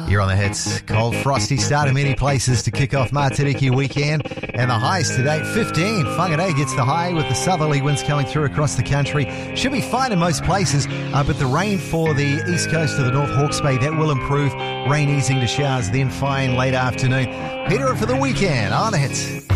You're on the hits. Cold, frosty start in many places to kick off Martiniki weekend. And the highs today, 15. Whangarei gets the high with the southerly winds coming through across the country. Should be fine in most places, but the rain for the east coast of the North Hawke's Bay, that will improve. Rain easing to showers, then fine late afternoon. Peter for the weekend on the hits.